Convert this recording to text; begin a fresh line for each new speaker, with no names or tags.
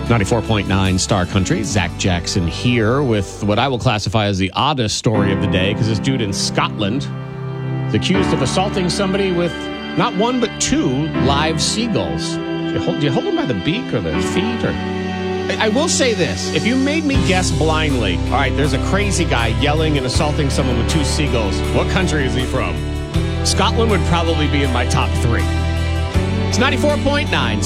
94.9 Star Country. Zach Jackson here with what I will classify as the oddest story of the day, because this dude in Scotland is accused of assaulting somebody with not one but two live seagulls. Do you hold them by the beak or the feet? Or I will say this. If you made me guess blindly, all right, there's a crazy guy yelling and assaulting someone with two seagulls. What country is he from? Scotland would probably be in my top three. It's 94.9